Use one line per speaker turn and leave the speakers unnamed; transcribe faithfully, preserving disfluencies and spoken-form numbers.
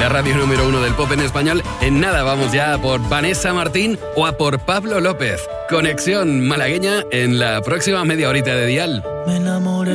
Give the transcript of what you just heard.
la radio número uno del pop en español. En nada vamos ya a por Vanessa Martín o a por Pablo López. Conexión malagueña en la próxima media horita de dial.
Me enamoré.